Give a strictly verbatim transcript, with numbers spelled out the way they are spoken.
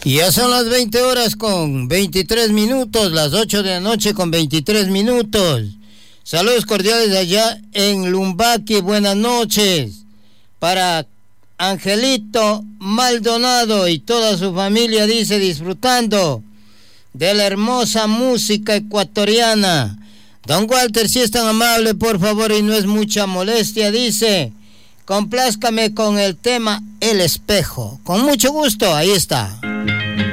Y ya son las veinte horas con veintitrés minutos, las ocho de la noche con veintitrés minutos. Saludos cordiales allá en Lumbaqui, buenas noches. Para Angelito Maldonado y toda su familia, dice, disfrutando de la hermosa música ecuatoriana. Don Walter, si es tan amable, por favor, y no es mucha molestia, dice, complázcame con el tema El Espejo. Con mucho gusto, ahí está.